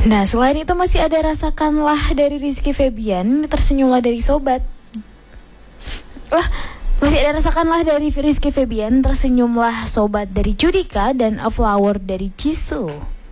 Nah, selain itu masih ada rasakanlah dari Rizky Febian, tersenyumlah dari sobat. Wah, masih ada rasakanlah dari Rizky Febian, tersenyumlah sobat dari Judika, dan A Flower dari Jisoo.